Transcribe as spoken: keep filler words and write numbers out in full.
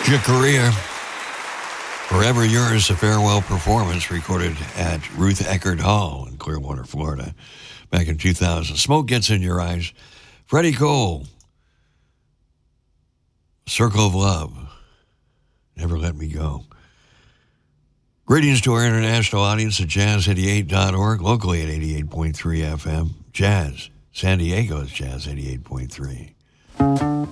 Jacarea, Forever Yours, a farewell performance recorded at Ruth Eckerd Hall in Clearwater, Florida, back in two thousand. Smoke Gets in Your Eyes. Freddie Cole, Circle of Love, Never Let Me Go. Greetings to our international audience at jazz eighty-eight dot org, locally at eighty-eight point three F M. Jazz, San Diego's Jazz eighty-eight point three.